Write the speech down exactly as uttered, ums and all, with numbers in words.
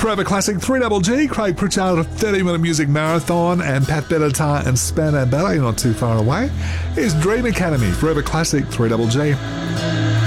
Forever Classic three Double G, Craig Pritchard, a thirty minute music marathon, and Pat Benatar and Span and Ballet, not too far away. Here's Dream Academy, Forever Classic three Double G.